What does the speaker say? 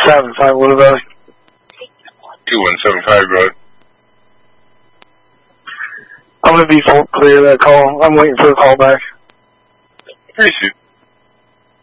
2175, what about it? 2175, go ahead. I'm going to be full clear of that call. I'm waiting for a call back. Appreciate it.